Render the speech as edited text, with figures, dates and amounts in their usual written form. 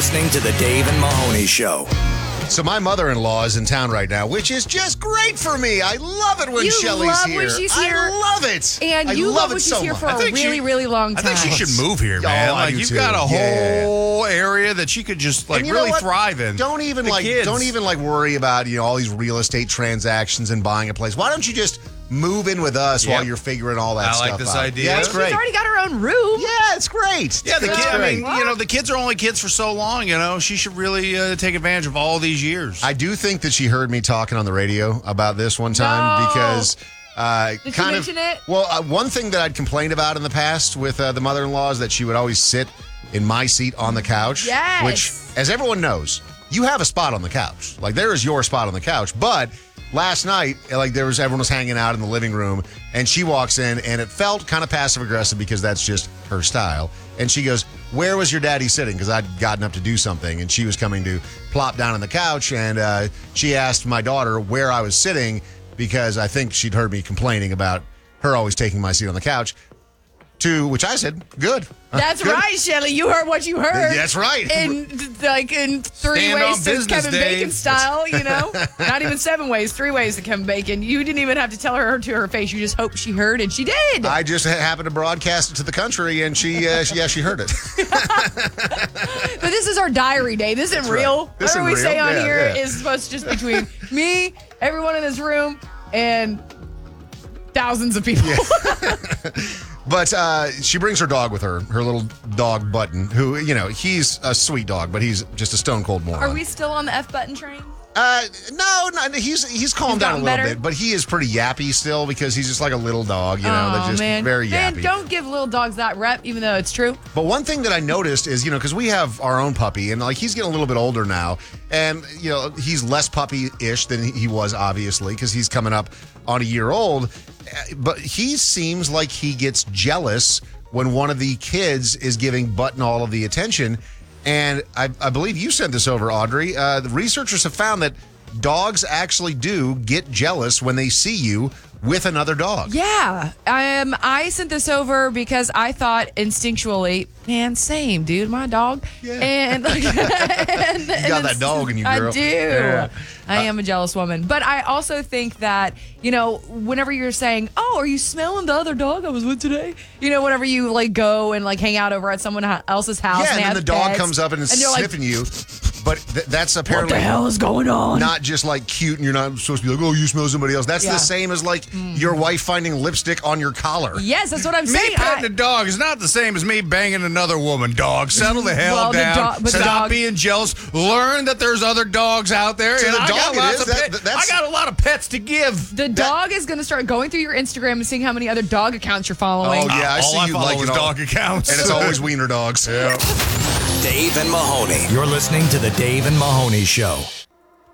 listening to the Dave and Mahoney Show. So my mother-in-law is in town right now, which is just great for me. I love it when You Shelly's love here. when she's here. I love it. And I you love when it she's so here much. for a really long time. I think she should move here, Oh, man. I Like do you've too. got a Yeah. whole area that she could just like And you know really what? thrive in. Don't even The kids. worry about all these real estate transactions and buying a place. Why don't you just move in with us while you're figuring all that I stuff like this out? idea. Yeah, it's She's great. already got her own room. Yeah, it's great. Yeah, the It's kid. I great. mean, the kids are only kids for so long. She should really take advantage of all these years. I do think that she heard me talking on the radio about this one time No. because Did she mention it? Well, one thing that I'd complained about in the past with the mother-in-law is that she would always sit in my seat on the couch. Yes. Which, as everyone knows, you have a spot on the couch. Like, there is your spot on the couch. But last night, everyone was hanging out in the living room, and she walks in, and it felt kind of passive-aggressive because that's just her style. And she goes, "Where was your daddy sitting?" Because I'd gotten up to do something, and she was coming to plop down on the couch, and she asked my daughter where I was sitting because I think she'd heard me complaining about her always taking my seat on the couch. To which I said, "Good." That's Good. right, Shelly. You heard what you heard. That's right. In 3 Stand on ways to business, Kevin Dave. Bacon style, Not even 7 ways, 3 ways to Kevin Bacon. You didn't even have to tell her to her face. You just hoped she heard, and she did. I just happened to broadcast it to the country, and she heard it. But this is our diary day. This isn't right. real. This Whatever we isn't say real. on Yeah, here yeah. is supposed to just between me, everyone in this room, and thousands of people. But she brings her dog with her little dog Button, who, he's a sweet dog, but he's just a stone cold moron. Are we still on the F button train? No, he's calmed down a gotten little better? bit, but he is pretty yappy still because he's just like a little dog, that's just man. very yappy. Man, don't give little dogs that rep, even though it's true. But one thing that I noticed is, because we have our own puppy, and he's getting a little bit older now, and he's less puppy-ish than he was, obviously, because he's coming up on a year old. But he seems like he gets jealous when one of the kids is giving Button all of the attention. And I believe you sent this over, Audrey. The researchers have found that dogs actually do get jealous when they see you with another dog. Yeah. I sent this over because I thought instinctually, man, same, dude, my dog. Yeah. And, You got that dog in you, girl. I do. Yeah. I am a jealous woman. But I also think that, whenever you're saying, oh, are you smelling the other dog I was with today? Whenever you go and hang out over at someone else's house. Yeah, and then have the dog pets, comes up and is you're like, sniffing you. But that's what apparently the hell is going on? not just cute, and you're not supposed to be like, oh, you smell somebody else. That's Yeah. the same as your wife finding lipstick on your collar. Yes, that's what I'm Me saying. petting a dog is not the same as me banging another woman. Dog, settle the hell Well, the down. dog- but the Stop dog- being jealous. Learn that there's other dogs out there. To and the I got dog it lots is. of That- pets. that's- I got a lot of pets to give. The dog is going to start going through your Instagram and seeing how many other dog accounts you're following. Oh, yeah, I all see I you follow liking is all- dog accounts. And it's always wiener dogs. Dave and Mahoney. You're listening to the Dave and Mahoney Show.